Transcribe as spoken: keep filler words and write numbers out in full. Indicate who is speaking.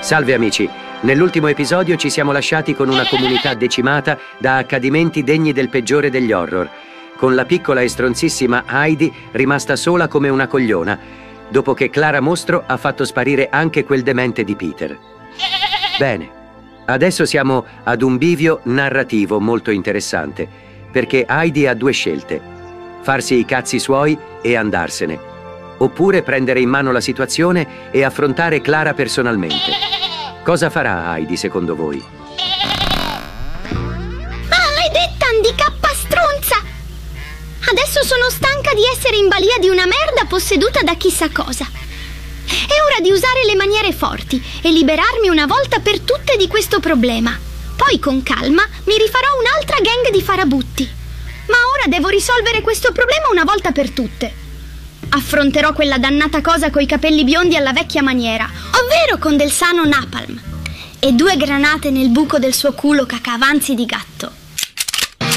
Speaker 1: Salve amici, nell'ultimo episodio ci siamo lasciati con una comunità decimata da accadimenti degni del peggiore degli horror, con la piccola e stronzissima Heidi rimasta sola come una cogliona, dopo che Clara Mostro ha fatto sparire anche quel demente di Peter. Bene, adesso siamo ad un bivio narrativo molto interessante, perché Heidi ha due scelte: farsi i cazzi suoi e andarsene, oppure prendere in mano la situazione e affrontare Clara personalmente. Cosa farà Heidi secondo voi?
Speaker 2: Maledetta handicappa stronza! Adesso sono stanca di essere in balia di una merda posseduta da chissà cosa. È ora di usare le maniere forti e liberarmi una volta per tutte di questo problema. Poi con calma mi rifarò un'altra gang di farabutti. Ma ora devo risolvere questo problema una volta per tutte. Affronterò quella dannata cosa coi capelli biondi alla vecchia maniera, ovvero con del sano napalm e due granate nel buco del suo culo cacavanzi di gatto.